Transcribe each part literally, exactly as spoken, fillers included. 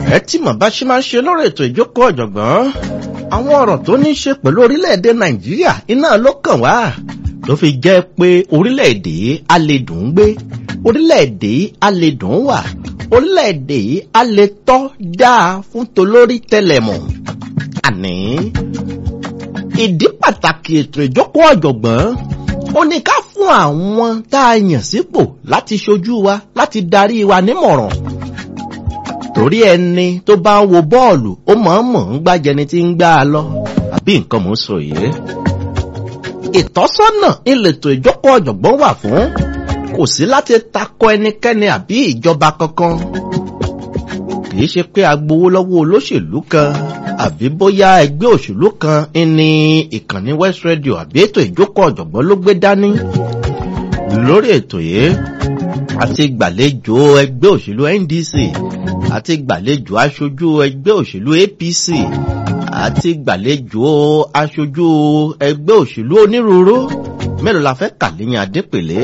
ẹ tí mọ̀ bá ṣe máa ń ṣe lórí ètò ìjókòó ọ̀jọ̀gbọ́n àwọn ọ̀rọ̀ tó ní í ṣe pẹ̀lú orílẹ̀-èdè Nàìjíríà iná ló kàn wá ló fi jẹ́ pé orílẹ̀-èdè yìí á lè dùn ún gbé orílẹ̀-èdè yìí á lè dùn ún wà orílẹ̀-èdè yìí á lè tọ́ dáa fún tolórí tẹlẹ̀mù. àní ìdí pàtàkì ètò ìjókòó ọ̀jọ̀gbọ́n ó ní ká fún àwọn tá a yàn sípò láti ṣojú wa láti darí wa nímọ̀ràn. torí ẹni tó bá ń wo bọ́ọ̀lù ó mọ̀ọ́mọ̀ ń gbájẹni tí ń gbá a lọ àbí nǹkan mò ń sọ yìí. ìtọ́sọ́nà ìletò ìjókòó ọ̀jọ̀gbọ́n wà fún kò sí láti takò ẹnikẹ́ni àbí ìjọba kankan. kì í ṣe pé a gbowó lọ́wọ́ olóṣèlú kan àbí bóyá ẹgbẹ́ òṣèlú kan ní ìkànnì West Radio àbí ètò ìjókòó ọ̀jọ̀gbọ́n ló gbé dání. lórí ètò yìí àti gbàlejò ẹgbẹ́ òṣèlú N D C àti gbàlejò aṣojú ẹgbẹ́ òṣèlú A P C àti gbàlejò aṣojú ẹgbẹ́ òṣèlú onírúurú mélòó la fẹ́ kà léyìn Adépèlé.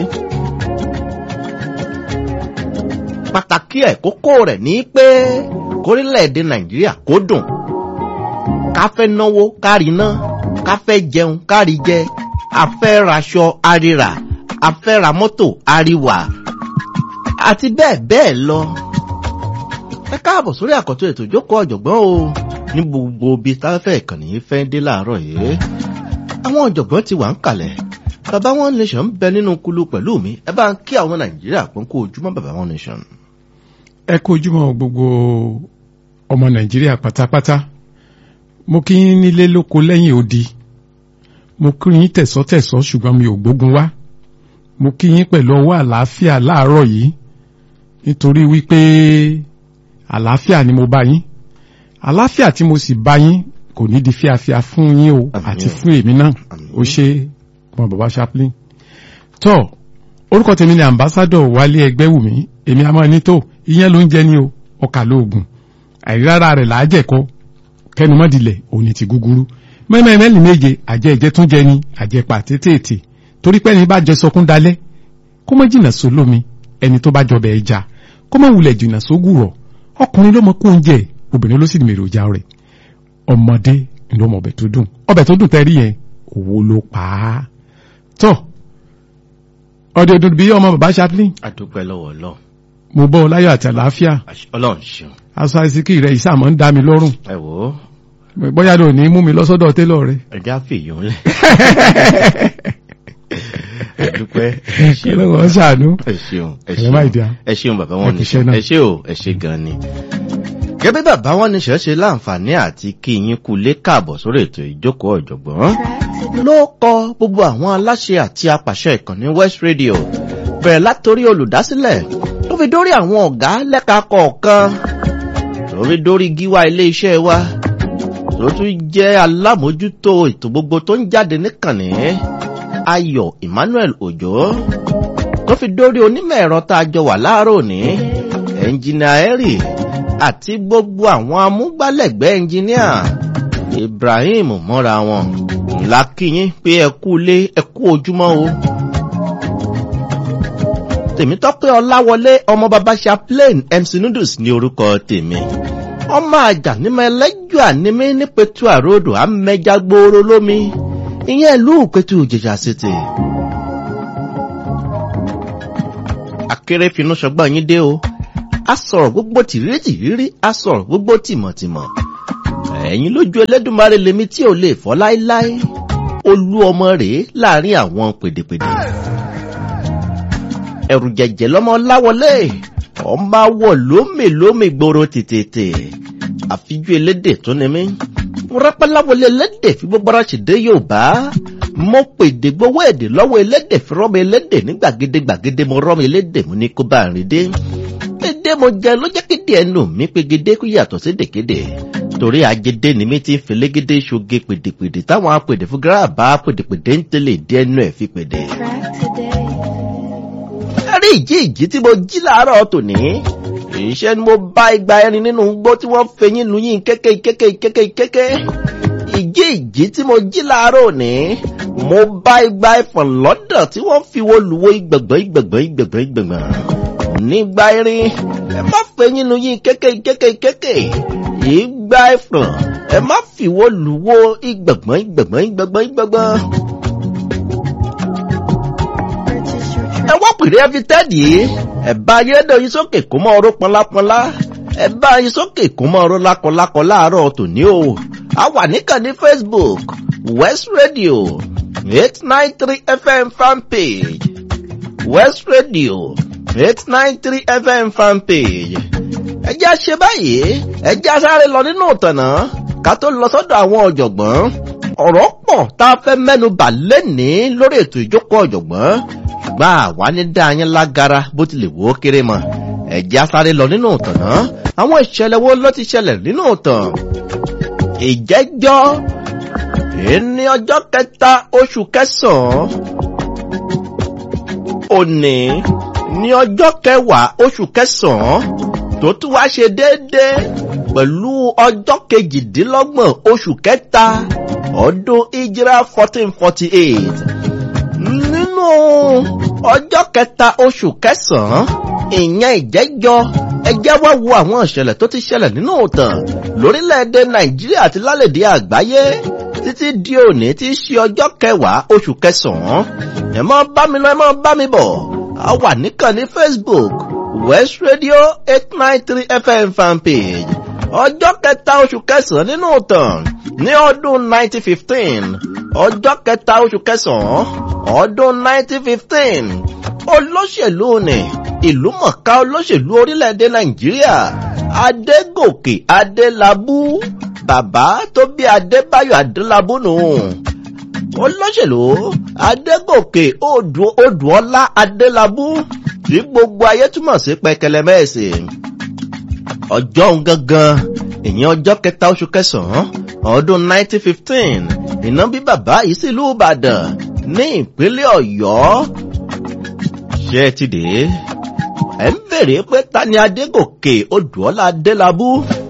pàtàkì ẹ̀ kókó rẹ̀ ní pé kórílẹ̀-èdè Nàìjíríà kó dùn ká fẹ́ náwó kárí ná ká fẹ́ jẹun kárí jẹ a fẹ́ raṣọ àríra a fẹ́ ra mọ́tò àríwá àti bẹ́ẹ̀ bẹ́ẹ̀ lọ. ẹ káàbọ̀ sórí àkọ́tún ètò ìjókòó ọ̀jọ̀gbọ́n o ní gbogbo ibi táfẹ́ ìkànnì yìí fẹ́ dé láàárọ̀ yìí. àwọn ọ̀jọ̀gbọ́n ti wà ń kalẹ̀ bàbá One Nation ń bẹ nínú kulu pẹ̀lú mi ẹ bá ń kí àwọn Nàìjíríà pọ́n kó ojúmọ́ bàbá One Nation. ẹ kó ojúmọ́ gbogbo ọmọ Nàìjíríà pátápátá mo kí yín nílé lóko lẹ́yìn odi mo kí yín tẹ̀sọ́tẹ̀sọ́ ṣùgbọ́n mi ò gbógun wá mo kí yín pẹ̀lú ọwọ́ àlàáfíà láàárọ̀ yìí nítorí wípé àlàáfíà ni mo bá yín àlàáfíà tí mo sì bá yín kò ní di fíafíà fún yín o àti fún èmi náà ó ṣe ọmọ bàbá Chaplain. tó orúkọ tèmi ni ambassador Wálé Ẹgbẹ́wùmí èmi àmọ́ ní tó ìyẹn ló ń jẹ ní o ọkà lóògùn àìrára rẹ̀ làájẹ̀kọ́ kẹnu mọ́dìlẹ̀ òní ti gúgúrú mẹ́mẹ́ mẹ́lì méje àjẹ́ ìjẹ́ tún jẹ ní àjẹpà tètè torí pé ẹni bá jẹ sọkún dalẹ́ kó má jìnnà sólómi ẹni tó bá jọbẹ̀ ẹja kó má wulẹ̀ jìnnà sógùrọ̀ ọkùnrin ló mọ kó oúnjẹ obìnrin ló sì ní mèrè òjà rẹ̀ ọmọdé ló mọ ọbẹ̀ tó dùn ọbẹ̀ tó dùn tẹ́rí yẹn òwò ló pa á. tọ́ ọdẹ ọdún bí ọmọ bàbá Chaplain. àdúpẹ́ lọ́wọ́ lọ. mo bọ́ ọ láyọ̀ àti àlàáfíà. Ọlọ́run ṣeun. aṣọ àìsíkì rẹ̀ ìsàmọ́ ń dá mi lọ́rùn. ẹ wò ó. bóyá ló ní mú mi lọ́sọ́dọ̀ télọ̀ rẹ̀. ẹja fèèyàn lẹ̀. ẹdúpẹ́ ọlọ́wọ́ ṣàánú. ẹ ṣeun ẹ ẹ má ìdá. ẹ ṣeun bàbá One Nation ẹ ṣe o ẹ ṣe gan ni. gẹ́gẹ́ bàbá One Nation ṣe láǹfààní àti kí yín kú lé káàbọ̀ sórí ètò ìjókòó ọ̀jọ̀gbọ́n. ló kọ gbogbo àwọn aláṣẹ àti apàṣẹ ìkànnì West Radio bẹ̀rẹ̀ látòrí olùdásílẹ̀ tó fi dórí àwọn ọ̀gá lẹ́ka kọ̀ọ̀kan tó fi dórí gíwá ilé iṣẹ́ wa tó tún jẹ́ alámòójútó ètò gbogbo tó ń jáde níkànnì Ayọ̀ Emmanuel Òjó tó fi dórí onímọ̀ ẹ̀rọ tá a jọ wà láàárọ̀ òní ẹnjìnìà Ẹ̀rì àti gbogbo àwọn amúgbálẹ́gbẹ̀ẹ́ ẹnjìnìà Ibrahim mọ́ra wọn ńlá kíyín pé ẹ kú ilé ẹ kú ojúmọ́ o. Tèmítọ́pẹ́ Ọláwọlé ọmọ bàbá Chaplain M C Noodles ní orúkọ tèmi ọmọ àjà nímọ̀ ẹlẹ́jọ́ ànímí ní Pẹ̀tù Àròdò àmẹ́jà gbòòrò lómi ìyẹn ìlú Pẹ̀tù Ìjẹ̀ṣà City. akéré finú ṣọgbọ́n yín dé o a sọ̀rọ̀ gbogbo tìrírí tìrírí a sọ̀rọ̀ gbogbo tìmọ̀tìmọ̀ ẹ̀yin lójú Ẹlẹ́dùmarè lèmi tí ò lè fọ́ láéláé olú ọmọ rèé láàrin àwọn pèdèpèdè ẹ̀rù jẹ̀jẹ̀ lọ́mọ Láwọlé ọmọ awọ lómè lómè gbòòrò tètè àfijú elédè tó ní mí rápẹ́ Láwọlé elédè fi gbogbo ara ṣèdè Yorùbá mo pèdè gbowó èdè lọ́wọ́ elédè fi rọ́mọ elédè ní gbàgede gbàgede mo rọ́mọ elédè mo ní kó bá rìn dé èdè mo jẹ ló jẹ́ kéde ẹnu mi pegede kó yàtọ̀ sí dèkéde torí àjẹdé ni mi ti ń felégédé ṣoge pèdèpèdè táwọn apèdè fún gíráàbá pèdèpèdè ń tẹ̀lé dé ẹnu ẹ̀ fi pèdè. rí ìjí ìjí tí mo jí láàárọ̀ tòní iṣẹ́ ni mo bá igba ẹrin nínú gbó tí wọ́n fẹyín lu yín kéke kéke kéke kéke ìjí ìjí tí mo jí láàárọ̀ òní mo bá igba ẹfọ̀n lọ́dọ̀ tí wọ́n fi wo lùwọ́ ìgbẹ̀gbẹ̀ ìgbẹ̀gbẹ̀ ìgbẹ̀gbẹ̀ ìgbẹ̀gbẹ̀ nígbà irin ẹ má fẹ́ yínú yín kékèkékèkékè ìgbà ẹ̀fọ̀n ẹ má fìwọ́ lùwọ́ ìgbẹ̀gbọ́n ìgbẹ̀gbọ́n ìgbẹ̀gbọ́n ìgbẹ̀gbọ́n. ẹ wá pèrè ẹ fi tẹ́ẹ̀dì ẹ bá ayédè yín sókè kó mọ́ ọ̀rọ̀ pọnlápọnlá ẹ bá yín sókè kó mọ́ ọ̀rọ̀ lákọlákọ láàárọ̀ tòní o. a wà níkànnì Facebook West Radio eight nine three F M fanpage West Radio eight nine three F M fanpage. ẹ jẹ́ ṣe báyìí ẹ jẹ́ sáré lọ nínú ìtànà ká tó lọ sọ́dọ̀ àwọn ọ̀jọ̀gbọ́n. ọ̀rọ̀ pọ̀ tá a fẹ́ mẹ́nu bà lénìí lórí ètò ìjókòó ọ̀jọ̀gbọ́n ṣùgbọ́n àwa ní dá yín lágara bó tilẹ̀ wò ó kéré mọ́. ẹ jẹ́ sáré lọ nínú ìtànà àwọn ìṣẹ̀lẹ̀ wo ló ti ṣẹlẹ̀ nínú ìtàn. ìjẹ́jọ́ ní ọjọ́ kẹta oṣù kẹsàn-án òní ní ọjọ́ kẹwàá oṣù kẹsàn-án tó tún wá ṣe déédéé pẹ̀lú ọjọ́ kejìdínlọ́gbọ̀n oṣù kẹta ọdún ìjírá fourteen forty eight. nínú ọjọ́ kẹta oṣù kẹsàn-án ìyẹn ìjẹ́jọ́ ẹjẹ́ wá wo àwọn ìṣẹ̀lẹ̀ tó ti ṣẹlẹ̀ nínú ìtàn lórílẹ̀‐èdè Nàìjíríà àti lálẹ́dẹ̀ àgbáyé títí di òní tí í ṣe ọjọ́ kẹwàá oṣù kẹsàn-án. ẹ mọ́ bá mi lọ ẹ mọ́ bá mi bọ̀ a wà níkànnì Facebook West Radio eight nine three F M fanpage. ọjọ́ kẹta oṣù kẹsàn-án nínú ìtàn ní ọdún nineteen fifteen ọjọ́ kẹta oṣù kẹsàn-án ọdún nineteen fifteen olóṣèlú ni ìlúmọ̀ọ́ká olóṣèlú orílẹ̀-èdè Nàìjíríà Adégòkè Adélabú bàbá tó bí Adébáyọ̀ Adélabú nù. olóṣèlú Adégòkè Odùọlá Adélabú tí gbogbo ayé túmọ̀ sí pẹ̀kẹ̀lẹ̀ mẹ́ẹ̀sì. ọjọ́ òun gangan ìyẹn ọjọ́ kẹta oṣù kẹsàn-án ọdún nineteen fifteen iná bí bàbá yìí sílùú Ìbàdàn ní ìpínlẹ̀ Ọ̀yọ́. ṣé ẹ ti dé ẹ ń bèrè pé ta ni Adégòkè Odùọlá Adélabú.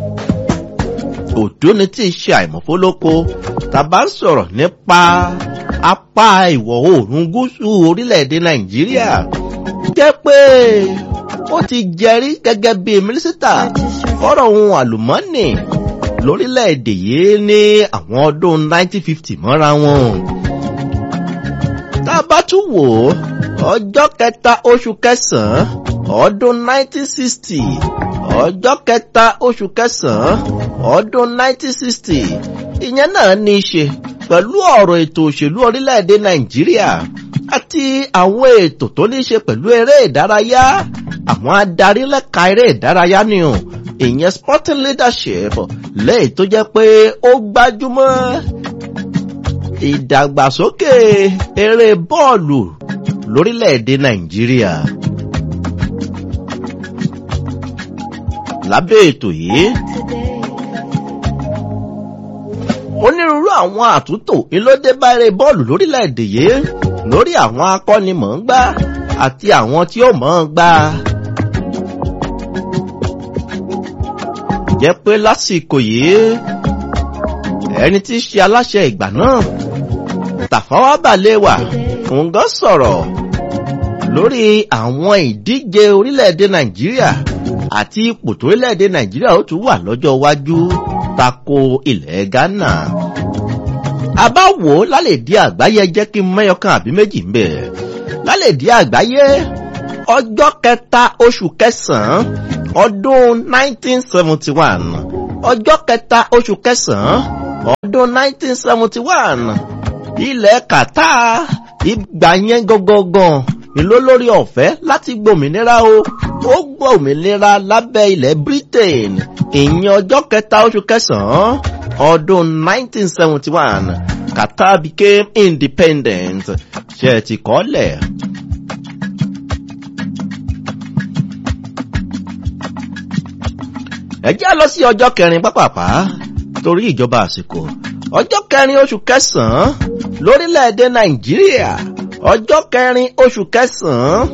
òdó ni tí í ṣe àìmọ̀fólókó tàbá ń sọ̀rọ̀ nípa apá ìwọ̀ oòrùn gúúsù orílẹ̀-èdè Nàìjíríà jẹ́ pé ó ti jẹ́rí gẹ́gẹ́ bí mínísítà fọ́rọ̀ ohun àlùmọ́ọ́nì lórílẹ̀-èdè yìí ní àwọn ọdún nineteen fifty mọ́ra wọn. tá a bá tún wò ó ọjọ́ kẹta oṣù kẹsàn-án ọdún nineteen sixty ọjọ́ kẹta oṣù kẹsàn-án ọdún nineteen sixty ìyẹn náà ní í ṣe pẹ̀lú ọ̀rọ̀ ètò òṣèlú orílẹ̀-èdè Nàìjíríà àti àwọn ètò tó ní í ṣe pẹ̀lú eré ìdárayá. àwọn adarí lẹ́ka eré ìdárayá ni ò ìyẹn sporting leadership lẹ́yìn tó jẹ́ pé ó gbájúmọ́ ìdàgbàsókè eré bọ́ọ̀lù lórílẹ̀-èdè Nàìjíríà. lábẹ́ ètò yìí onírúurú àwọn àtúntò ìlódé bá eré bọ́ọ̀lù lórílẹ̀-èdè yìí lórí àwọn akọ́nimọ̀ọ́gbá àti àwọn tí ó mọ̀ ọ́n gbá. jẹ́ pé lásìkò yìí ẹni tí í ṣe aláṣẹ ìgbà náà Tafawa Balewa òun gan sọ̀rọ̀ lórí àwọn ìdíje orílẹ̀-èdè Nàìjíríà àti ipò tó orílẹ̀-èdè Nàìjíríà ó tún wà lọ́jọ́ iwájú tako ilẹ̀ Ghana. àbáwò lálẹ́dí àgbáyé jẹ́ kí mẹ́yọkàn àbí méjì ń bẹ̀. lálẹ́dí àgbáyé ọjọ́ kẹta oṣù kẹsàn-án ọdún nineteen seventy one ọjọ́ kẹta oṣù kẹsàn-án ọdún nineteen seventy one ilẹ̀ Qatar ìgbà yẹn gangan ìlú lórí ọ̀fẹ́ láti gbòmìnira o ó gbòmìnira lábẹ́ ilẹ̀ Britain ìyẹn ọjọ́ kẹta oṣù kẹsàn-án ọdún nineteen seventy one Qatar became independent. ṣé ẹ ti kọ́lẹ̀. ẹ jẹ́ lọ sí ọjọ́ kẹrin pápápá torí ìjọba àsìkò. ọjọ́ kẹrin oṣù kẹsàn-án lórílẹ̀-èdè Nàìjíríà ọjọ́ kẹrin oṣù kẹsàn-án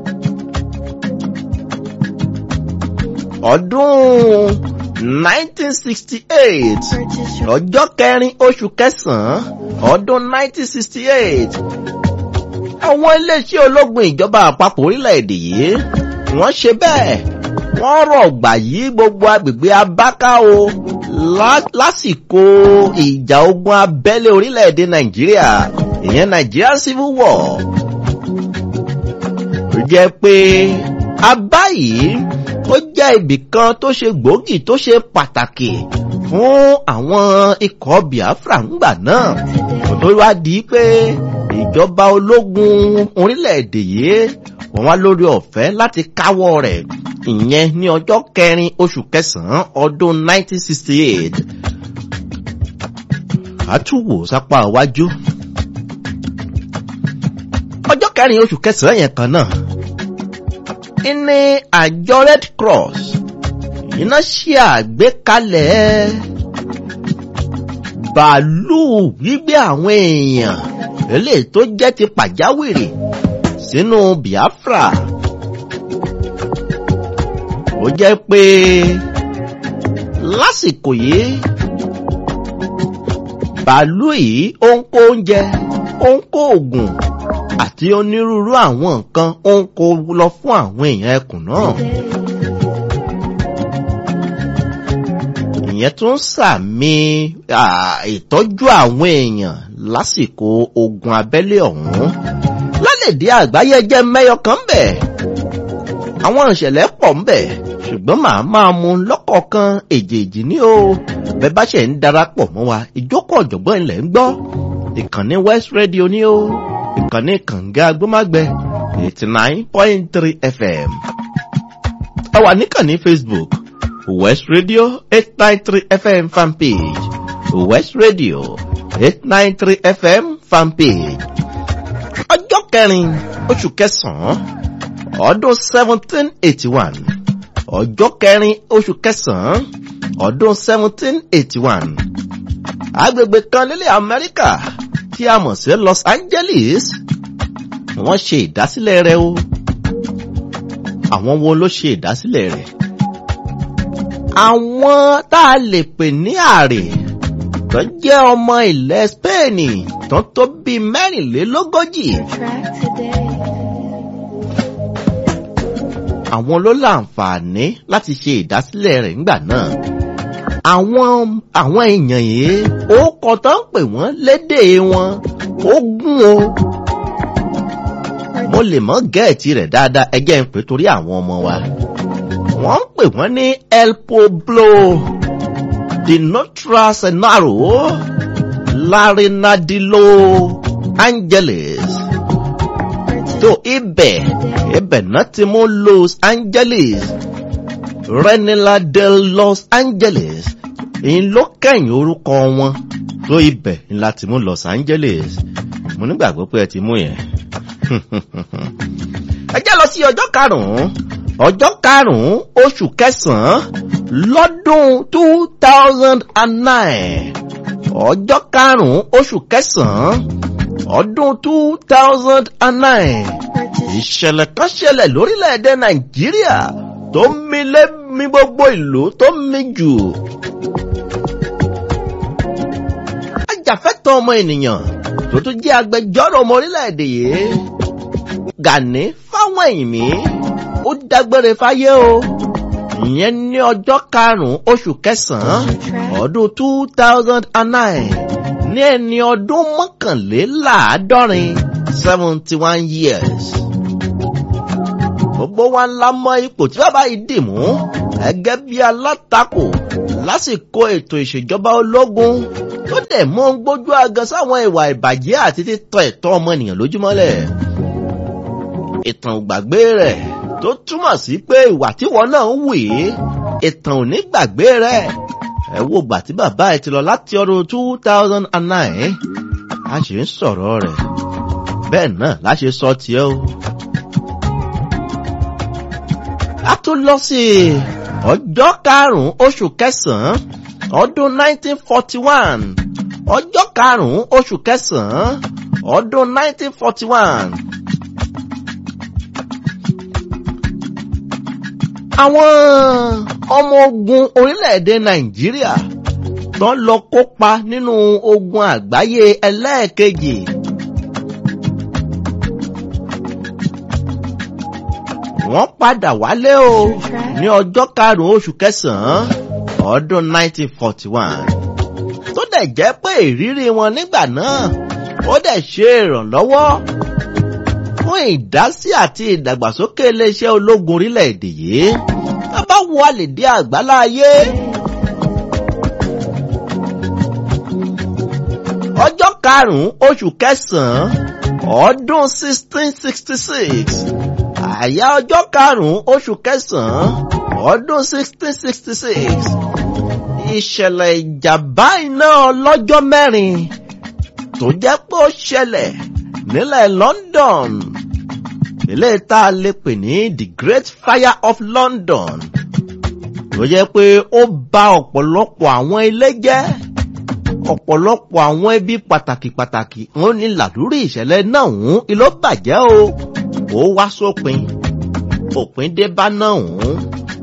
ọdún nineteen sixty eight ọjọ́ kẹrin oṣù kẹsàn-án ọdún nineteen sixty eight àwọn iléeṣẹ́ ológun ìjọba àpapọ̀ orílẹ̀-èdè yìí wọ́n ṣe bẹ́ẹ̀ wọ́n rọ̀gbà yí gbogbo agbègbè Abáká o lásìkò ìjà ogun abẹ́lé orílẹ̀-èdè Nàìjíríà ìyẹn Nigeria Civil War. Ó jẹ́ pé Abá yìí ó jẹ́ ibì kan tó ṣe gbòógì tó ṣe pàtàkì fún àwọn ikọ̀ Biafra ńgbà náà. Tó wá di pé ìjọba ológun orílẹ̀-èdè yìí wọ́n wá lórí ọ̀fẹ́ láti káwọ́ rẹ̀ ìyẹn ní ọjọ́ kẹrin oṣù kẹsàn-án ọdún nineteen sixty-eight. Àtúwò sápá iwájú. Ọjọ́ kẹrin oṣù kẹsàn-án yẹn kan náà ní àjọ Red Cross iná ṣe àgbékalẹ̀ bàálù gbígbé àwọn èèyàn eléyìí tó jẹ́ ti pàjáwìrì sínú Biafra. Ó jẹ́ pé lásìkò yìí bàálù yìí ó ń kó oúnjẹ ó ń kó oògùn àti onírúurú àwọn nǹkan ó ń kó lọ fún àwọn èèyàn ẹkùn náà. Ìyẹn tún sàmì ìtọ́jú àwọn èèyàn lásìkò ogun abẹ́lé ọ̀hún. Lálẹ́dí àgbáyé jẹ́ mẹ́yọ kan bẹ̀. Àwọn ìṣẹ̀lẹ̀ pọ̀ ń bẹ̀ ṣùgbọ́n màá máa mú lọ́kọ̀ọ̀kan èjèèjì ní o. Bẹ́ẹ̀ bá ṣe ń darapọ̀ mọ́ wa ìjókòó ọ̀jọ̀gbọ́n ilẹ̀ ń gbọ́. Ìkànnì West Radio ní o. Ìkànnì kànga agbómágbẹ eighty nine point three F M. Ẹ wà níkànnì Facebook West Radio eight nine three F M fanpage West Radio eight nine three F M fanpage. Ọjọ́ kẹrin oṣù kẹsàn-án ọdún seventeen eighty one. Ọjọ́ kẹrin oṣù kẹsàn-án ọdún seventeen eighty one. Agbègbè kan nílẹ̀ Amẹ́ríkà tí a mọ̀ sí Los Angeles wọ́n ṣe ìdásílẹ̀ rẹ̀ o. Àwọn wo ló ṣe ìdásílẹ̀ rẹ̀? Àwọn tá a lè pè ní àrè tó jẹ́ ọmọ ilẹ̀ Spain tó tó bíi mẹ́rìnlélógójì. Àwọn ló láǹfààní láti ṣe ìdásílẹ̀ rẹ̀ nígbà náà. Àwọn àwọn èèyàn yìí ó kọ tó ń pè wọ́n lédè wọn ó gún o. Mo lè mọ̀ gẹ̀ẹ́tì rẹ̀ dáadáa ẹ jẹ́ n pè torí àwọn ọmọ wa. Wọ́n ń pè wọ́n ní El Pueblo de Nuestra Senaro Larinadilo Angeles. Tó ibẹ̀ ibẹ̀ náà ti mú Los Angeles Renela de Los Angeles ìyẹn ló kẹ́yìn orúkọ wọn tó ibẹ̀ ni láti mú Los Angeles. Mo nígbàgbọ́ pé ẹ ti mú yẹn. Ẹ jẹ́ lọ sí ọjọ́ karùn-ún ọjọ́ karùn-ún oṣù kẹsàn-án lọ́dún two thousand nine. Ọjọ́ karùn-ún oṣù kẹsàn-án ọdún two thousand nine. Ìṣẹ̀lẹ̀ kan ṣẹlẹ̀ lórílẹ̀-èdè Nàìjíríà tó mì lé mi gbogbo ìlú tó mì jù. Ajàfẹ́tọ̀ọ́ ọmọ ènìyàn tó tún jẹ́ agbẹjọ́rò ọmọ orílẹ̀-èdè yìí Gani Fáwẹ́hìnmí ó dágbére fáyé o. Ìyẹn ní ọjọ́ karùn-ún oṣù kẹsàn-án ọdún two thousand nine ní ẹni ọdún mọ́kànléláàádọ́rin seventy one years. Gbogbo wa ńlá mọ ipò tí bàbá yìí dì mú gẹ́gẹ́ bí alátakò lásìkò ètò ìṣèjọba ológun tó dẹ̀ mọ́ ń gbójú agan sáwọn ìwà ìbàjẹ́ àti títọ́ ẹ̀tọ́ ọmọnìyàn lójúmọ́lẹ̀. Ìtàn gbàgbé rẹ̀ tó túmọ̀ sí pé ìwà tí wọ́n náà ń wù yìí ìtàn ò ní gbàgbé rẹ̀. Ẹ wo gbà tí bàbá ẹ ti lọ láti ọdún two thousand nine a ṣe ń sọ̀rọ̀ rẹ̀ bẹ́ẹ̀ náà láṣẹ sọ tiẹ̀ o. A tún lọ sí ọjọ́ karùn-ún oṣù kẹsàn-án ọdún nineteen forty one. Ọjọ́ karùn-ún oṣù kẹsàn-án ọdún nineteen forty one. Àwọn ọmọ ogun orílẹ̀-èdè Nàìjíríà tó ń lọ kópa nínú ogun àgbáyé ẹlẹ́ẹ̀kejì. wọ́n padà wálé o ní ọjọ́ karùn-ún oṣù kẹsàn-án ọdún nineteen forty one tó dẹ̀ jẹ́ pé ìrírí wọn nígbà náà ó dẹ̀ ṣe ìrànlọ́wọ́ fún ìdásí àti ìdàgbàsókè iléeṣẹ́ ológun orílẹ̀-èdè yìí. Tá bá wo àlèdé àgbáláyé ọjọ́ karùn-ún oṣù kẹsàn-án ọdún sixteen sixty six àyà ọjọ́ karùn-ún oṣù kẹsàn-án ọdún sixteen sixty six ìṣẹ̀lẹ̀ ìjàmbá iná ọlọ́jọ́ mẹ́rin tó jẹ́ pé ó ṣẹlẹ̀ nílẹ̀ London ilé tá a lè pè ní the Great Fire of London tó jẹ́ pé ó bà ọ̀pọ̀lọpọ̀ àwọn ilé jẹ́ ọ̀pọ̀lọpọ̀ àwọn ẹbí pàtàkì pàtàkì wọn ní làlúrí ìṣẹ̀lẹ̀ náà hùn ìlú bàjẹ́ o ó wá sópin òpin dé bá náà hùn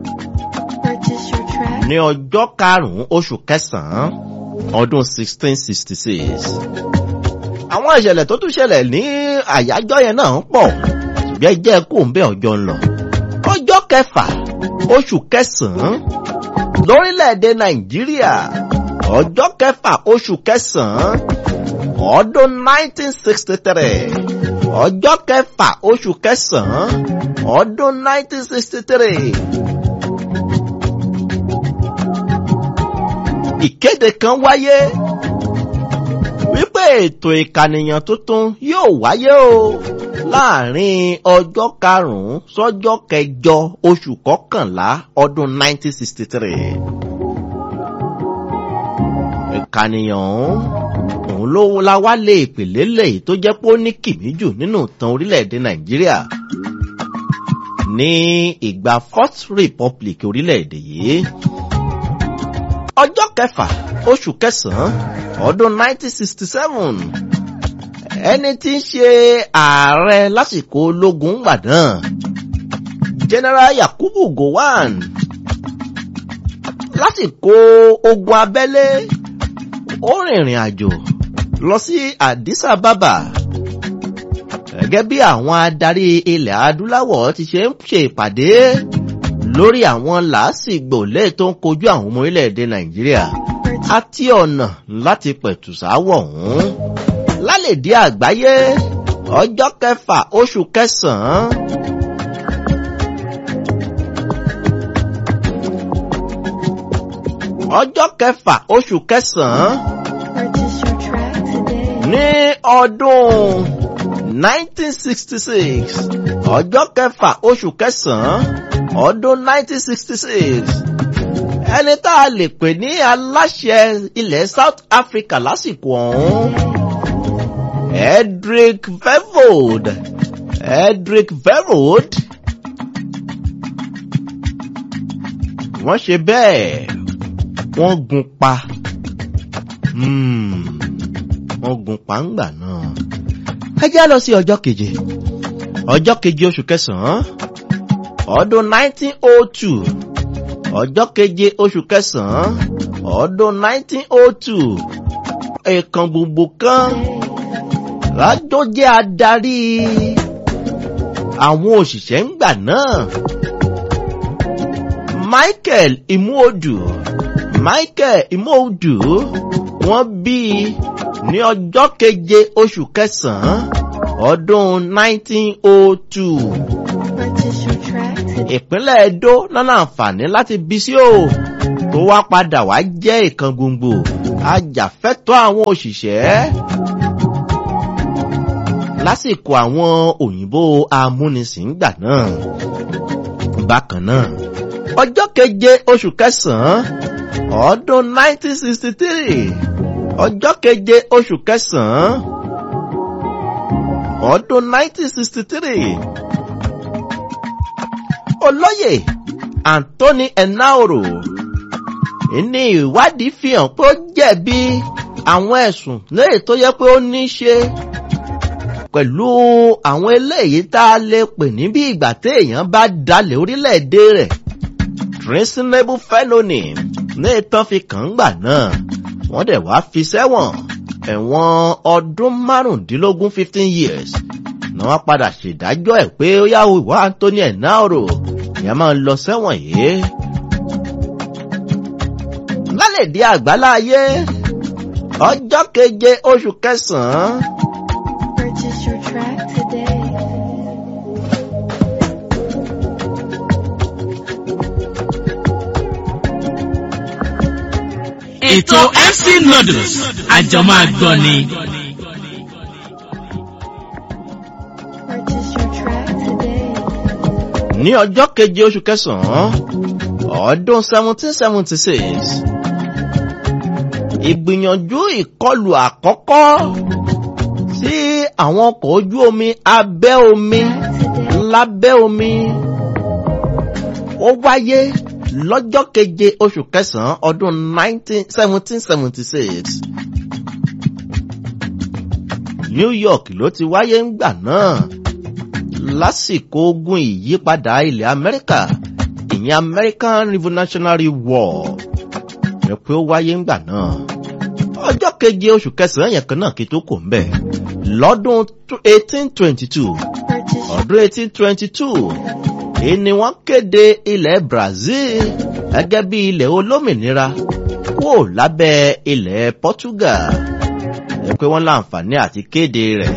ní ọjọ́ karùn-ún oṣù kẹsàn-án ọdún sixteen sixty six. Àwọn ìṣẹ̀lẹ̀ tó tún ṣẹlẹ̀ ní àyájọ́ yẹn náà ń pọ̀ ṣùgbọ́n jẹ́ kó ń bẹ́ ọjọ́ ń lọ. Ọjọ́ kẹfà oṣù kẹsàn-án lórílẹ̀‐èdè Nàìjíríà ọjọ́ kẹfà oṣù kẹsàn-án ọdún nineteen sixty three ọjọ́ kẹfà oṣù kẹsàn-án ọdún nineteen sixty three. Ìkéde kan wáyé wípé ètò ìkànìyàn tuntun yóò wáyé o láàrin ọjọ́ karùn-ún sọ́jọ́ kẹjọ oṣù kọkànlá ọdún nineteen sixty three. Ìkànìyàn òun ló la wá lé ìpìlẹ̀ lèyí tó jẹ́ pé ó ní kìmí jù nínú ìtàn orílẹ̀-èdè Nàìjíríà ní ìgbà Fourth Republic orílẹ̀-èdè yìí. Ọjọ́ kẹfà oṣù kẹsàn-án ọdún nineteen sixty seven ẹni tí ń ṣe ààrẹ lásìkò ológun gbà náà General Yakubu Gowon lásìkò ogun abẹ́lé ó rìnrìn àjò lọ sí Addis Ababa gẹ́gẹ́ bí àwọn adarí ilẹ̀ adúláwọ̀ ti ṣe ń ṣe ìpàdé lórí àwọn làásìgbò lè tó ń kojú àwọn ọmọ orílẹ̀-èdè Nàìjíríà àti ọ̀nà láti pẹ̀tù sáwọ̀ ọ̀hún. Lálèdé àgbáyé ọjọ́ kẹfà oṣù kẹsàn-án ọjọ́ kẹfà oṣù kẹsàn-án ní ọdún nineteen sixty six ọjọ́ kẹfà oṣù kẹsàn-án ọdún nineteen sixty six ẹni tá a lè pè ní aláṣẹ ilẹ̀ South Africa lásìkò ọ̀hún Hendrik Verwoerd Hendrik Verwoerd wọ́n ṣe bẹ́ẹ̀ wọ́n gun pa wọ́n gun pa ńgbà náà. Ẹ jẹ́ lọ sí ọjọ́ keje ọjọ́ keje oṣù kẹsàn-án ọdún nineteen oh two ọjọ́ keje oṣù kẹsàn-án ọdún nineteen oh two ẹ̀kan gbogbo kan lájọ jẹ́ adarí àwọn òṣìṣẹ́ ńgbà náà Michael Imuodu Michael Imuodu wọ́n bí ní ọjọ́ keje oṣù kẹsàn-án ọdún nineteen oh two. Ìpínlẹ̀ Edo lọ́nà àǹfààní láti bí sí o tó wá padà wá jẹ́ ìkan gbòǹgbò ajàfẹ́tọ̀ọ́ àwọn òṣìṣẹ́ lásìkò àwọn òyìnbó amúnisìn gbà náà. Bákan náà ọjọ́ keje oṣù kẹsàn-án ọdún nineteen sixty three ọjọ́ keje oṣù kẹsàn-án ọdún nineteen sixty three olóyè Anthony Enahoro ní ìwádìí fi hàn pé ó jẹ̀bi àwọn ẹ̀sùn léyìí tó yẹ pé ó ní ṣe pẹ̀lú àwọn eléyìí tá a lè pè ní bí ìgbà téèyàn bá dalẹ̀ orílẹ̀-èdè rẹ̀ treasonable felony ní ìtàn fi kàn gbà náà wọ́n dẹ̀ wá fi sẹ́wọ̀n ẹ̀wọ̀n ọdún márùndínlógún fifteen years ni wọ́n padà ṣèdájọ́ ẹ̀ pé ó yá ìwà Anthony Enahoro ìyẹn máa lọ sẹ́wọ̀n yìí. lálẹ́ dé àgbáláyé ọjọ́ keje oṣù kẹsàn-án. Purchase your track today. Ètò M C Noodles àjọmọ́ àgbọ̀ ni. Purchase your track today. ní ọjọ́ keje oṣù kẹsàn-án ọdún seventeen seventy six ìgbìyànjú ìkọlù àkọ́kọ́ sí àwọn ọkọ̀ ojú omi abẹ́ omi lábẹ́ omi ó wáyé lọ́jọ́ keje oṣù kẹsàn-án ọdún seventeen seventy six. New York ló ti wáyé ńgbà náà lásìkò ogun ìyípadà ilẹ̀ Amẹ́ríkà ìyẹn American Revolutionary War ẹ pé ó wáyé ńgbà náà ọjọ́ keje oṣù kẹsàn-án yẹn kan náà kí tó kò ń bẹ̀ lọ́dún eighteen twenty two ọdún eighteen twenty two èyí ni wọ́n kéde ilẹ̀ Brazil gẹ́gẹ́ bí ilẹ̀ olómìnira kúrò lábẹ́ ilẹ̀ Portugal ẹ pé wọ́n láǹfààní àti kéde rẹ̀.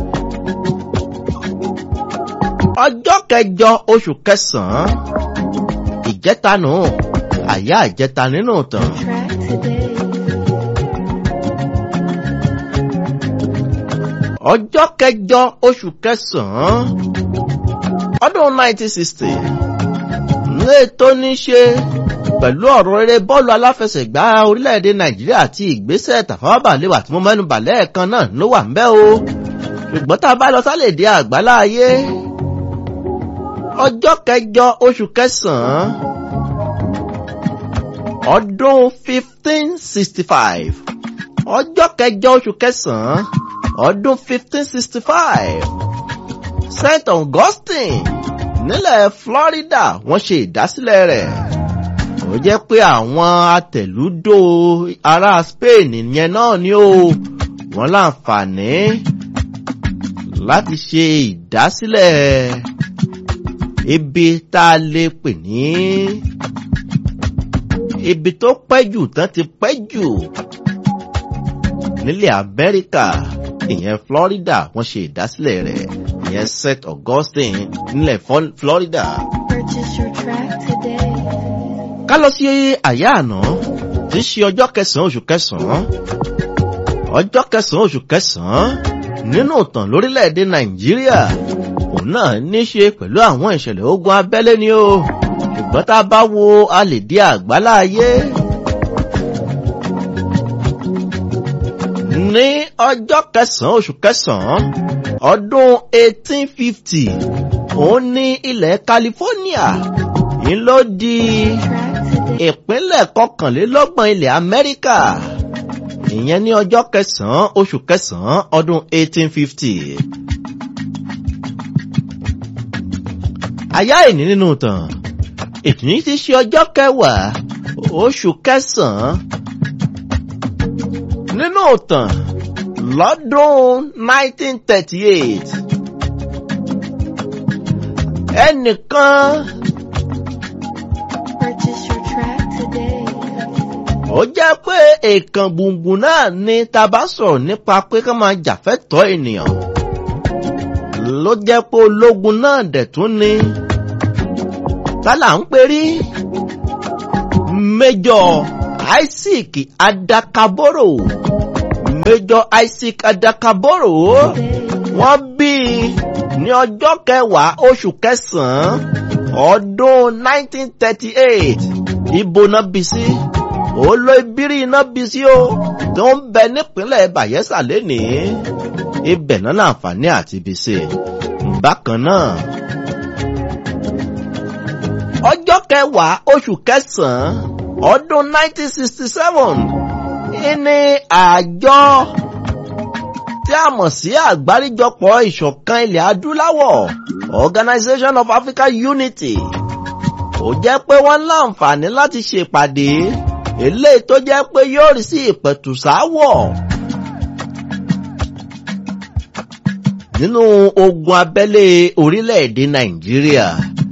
ọjọ́ kẹjọ oṣù kẹsàn-án ìjẹta nù àyà ìjẹta nínú ìtàn. Track today. ọjọ́ kẹjọ oṣù kẹsàn-án ọdún nineteen sixty ní ètò ní ṣe pẹ̀lú ọ̀rọ̀ eré bọ́ọ̀lù aláfẹsẹ̀gbá orílẹ̀-èdè Nàìjíríà àti ìgbésẹ̀ Tafawa Balewa tí mo mẹ́nu bà lẹ́ẹ̀kan náà ló wà ńbẹ̀ o ṣùgbọ́n tá a bá lọ sálẹ̀ dé àgbáláyé ọjọ́ kẹjọ oṣù kẹsàn-án ọdún fifteen sixty five ọjọ́ kẹjọ oṣù kẹsàn-án ọdún fifteen sixty five Saint Augustine nílẹ̀ Florida wọ́n ṣe ìdásílẹ̀ rẹ̀ ó jẹ́ pé àwọn atẹ̀lúdò ará Spain yẹn náà ni ó wọ́n láǹfààní láti ṣe ìdásílẹ̀ ibi tá a lè pè ní ibi tó pẹ́ jù tán ti pẹ́ jù nílẹ̀ Amẹ́ríkà ìyẹn Florida wọ́n ṣe ìdásílẹ̀ rẹ̀ ìyẹn Saint Augustine nílẹ̀ Florida. Purchase your track today. ká lọ sí àyà àná tí í ṣe ọjọ́ kẹsàn-án oṣù kẹsàn-án ọjọ́ kẹsàn-án oṣù kẹsàn-án nínú ìtàn lórílẹ̀‐èdè Nàìjíríà òun náà ní í ṣe pẹ̀lú àwọn ìṣẹ̀lẹ̀ ogun abẹ́lé ni ó ṣùgbọ́n tá a bá wo alèdè àgbáláyé ní ọjọ́ kẹsàn-án oṣù kẹsàn-án ọdún eighteen fifty òun ní ilẹ̀ California yìí ló di ìpínlẹ̀ kọkànlélọ́gbọ̀n ilẹ̀ Amẹ́ríkà ìyẹn ní ọjọ́ kẹsàn-án oṣù kẹsàn-án ọdún eighteen fifty. àyá ìní nínú ìtàn ìtùnú ti ṣe ọjọ́ kẹwàá oṣù kẹsàn-án nínú ìtàn lọ́dún nineteen thirty eight ẹnìkan Purchase your track today. ó jẹ́ pé èèkàn gbùngbùn náà ni tá a bá sọ̀rọ̀ nípa pé ká máa jàfẹ́tọ̀ọ́ ènìyàn ló jẹ́ pé ológun náà dẹ̀ tún ni tálà ń perí Major Isaac Adakaboro Major Isaac Adakaboro wọ́n bí ní ọjọ́ kẹwàá oṣù kẹsàn-án ọdún nineteen thirty eight ibo náà bí sí olóibírí náà bí sí o tó ń bẹ nípínlẹ̀ Bayelsa lénìí ibẹ̀ náà láǹfààní àti bí sí bákan náà ọjọ́ kẹwàá oṣù kẹsàn-án ọdún nineteen sixty seven ní àjọ tí a mọ̀ sí àgbáríjọpọ̀ ìṣọ̀kan ilẹ̀ adúláwọ̀ Organization of African Unity ó jẹ́ pé wọ́n láǹfààní láti ṣèpàdé eléyìí tó jẹ́ pé yóò rí sí ìpẹ̀tùsáwọ̀ nínú ogun abẹ́lé orílẹ̀-èdè Nàìjíríà.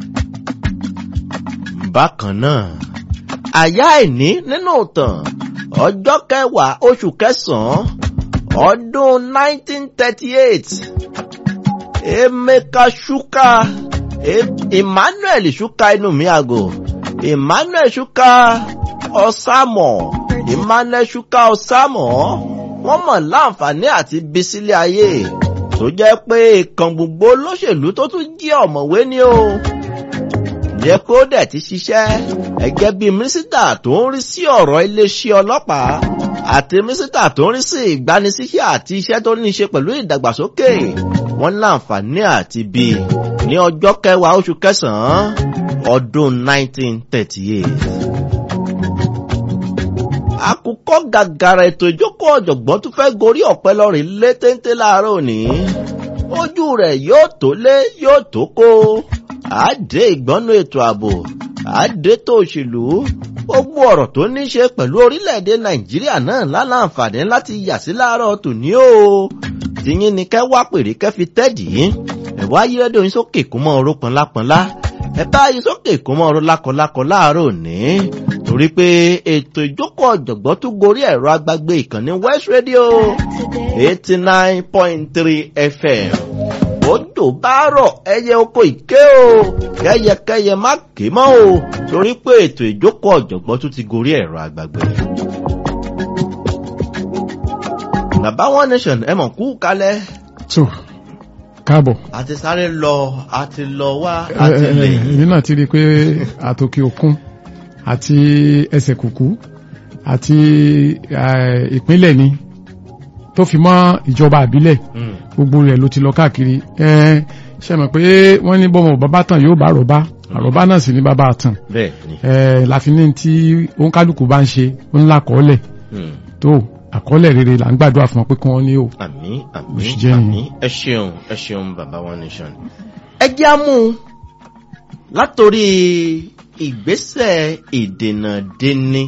Bákan náà, àyá àìní nínú ìtàn ọjọ́ kẹwàá oṣù kẹsàn-án ọdún nineteen thirty-eight. Emeka Shuka, Emmanuel Shuka inú mi àgò, Emmanuel Shuka Osamo, Emmanuel Shuka Osamo, wọ́n mọ̀ láǹfààní àti bí sílé ayé tó jẹ́ pé ìkan gbogbo olóṣèlú tó tún jẹ́ ọ̀mọ̀wé ni o. Jẹ́ kó dẹ̀ ti ṣiṣẹ́ gẹ́gẹ́ bí mínísítà tó ń rí sí ọ̀rọ̀ iléeṣẹ́ ọlọ́pàá àti mínísítà tó ń rí sí ìgbanisíṣẹ́ àti iṣẹ́ tó ní í ṣe pẹ̀lú ìdàgbàsókè. Wọ́n láǹfààní àti bí ní ọjọ́ kẹwàá oṣù kẹsàn-án ọdún nineteen thirty-eight. Àkùkọ gàgàrà ètò ìjókòó ọ̀jọ̀gbọ́n tún fẹ́ gorí ọ̀pẹ lọ́rìn lé téńté láàárọ̀ òní. Ojú rẹ̀ yóò tó lé yóò tó kó. Àdé ìgbọ́nú ètò ààbò, àdé tó òṣèlú, gbogbo ọ̀rọ̀ tó ní ṣe pẹ̀lú orílẹ̀-èdè Nàìjíríà náà láǹfààní láti yà sí láàárọ̀ tòní o. Tìyín ni kẹ́ wá pèrè kẹ́ fi tẹ́dì yín. Ẹ wá yí rédíò yín sókè kó mọ́ oró pọnlápọnlá. Ẹ bá yín sókè kó mọ́ oró lákọlákọ láàárọ̀ òní. Torí pé ètò ìjókòó ọ̀jọ̀gbọ́n tún gorí ẹ̀rọ agbágbé ìkànnì West Radio eighty nine point three F M. Òjò bá rọ̀ ẹyẹ oko ìké o, kẹ́yẹkẹ́yẹ má ké mọ́ o, torí pé ètò ìjókòó ọ̀jọ̀gbọ́n tún ti gorí ẹ̀rọ agbágbé. Bàbá One Nation ẹ mọ̀ kú kalẹ̀. So, káàbọ̀. A ti sáré lọ, a ti lọ wá, a ti lè. Èmi náà ti rí i pé àtòkè òkun àti ẹsẹ̀ kùkú àti ìpínlẹ̀ ni tó fi mọ́ ìjọba àbílẹ̀ gbogbo rẹ̀ ló ti lọ káàkiri. Ṣé mọ̀ pé wọ́n ní bọ́mọ bàbá tán yóò bá àròbá àròbá náà sì ní bàbá àtàn. Láfi ní tí òǹkálùkù bá ń ṣe ńlá kọ́ọ́lẹ̀ tó àkọọ́lẹ̀ rere là ń gbàdúrà fún ọ pé kí wọ́n ní o. Àmín àmín àmín. Ẹ ṣeun ẹ ṣeun bàbá One Nation. Ẹ jẹ́ àmú látòrí ìgbésẹ̀ ìdènà deni